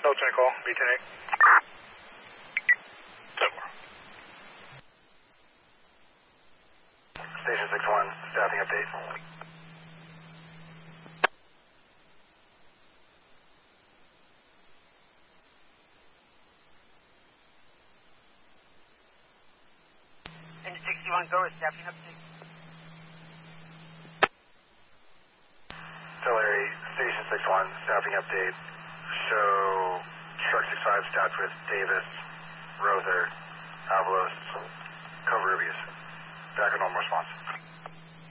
No 10 call, B10A. Station 6-1, staffing update. And 61, go with staffing update. Artillery, Station 6-1, staffing update. Show Truck 65 staffed with Davis, Rother, Avalos, Covarrubias. Back at normal response.